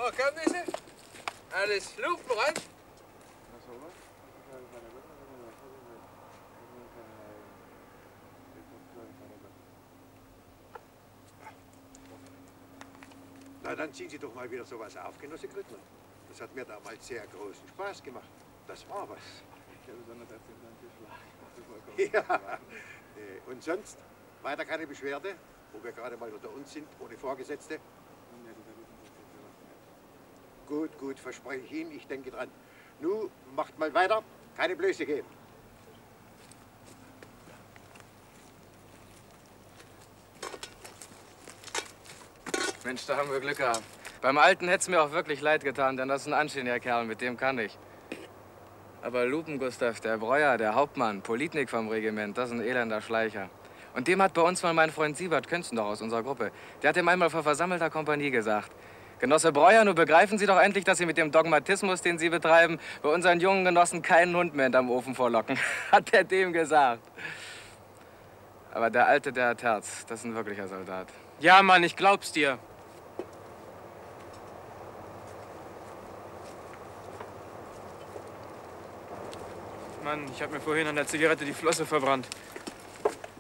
Komm, Nisse. Alles Lupen rein. Na, dann ziehen Sie doch mal wieder sowas auf, Genosse Grüttner. Das hat mir damals sehr großen Spaß gemacht. Das war was. Ja. Und sonst? Weiter keine Beschwerde? Wo wir gerade mal unter uns sind, ohne Vorgesetzte? Gut, gut, verspreche ich Ihnen, ich denke dran. Nun, macht mal weiter, keine Blöße geben. Mensch, da haben wir Glück gehabt. Beim Alten hätte es mir auch wirklich leid getan, denn das ist ein anständiger Kerl, mit dem kann ich. Aber Lupen Gustav, der Breuer, der Hauptmann, Politnik vom Regiment, das ist ein elender Schleicher. Und dem hat bei uns mal mein Freund Siebert Künstendorf aus unserer Gruppe, der hat ihm einmal vor versammelter Kompanie gesagt: Genosse Breuer, nun begreifen Sie doch endlich, dass Sie mit dem Dogmatismus, den Sie betreiben, bei unseren jungen Genossen keinen Hund mehr hinterm Ofen vorlocken. Hat er dem gesagt. Aber der Alte, der hat Herz, das ist ein wirklicher Soldat. Ja, Mann, ich glaub's dir. Mann, ich habe mir vorhin an der Zigarette die Flosse verbrannt.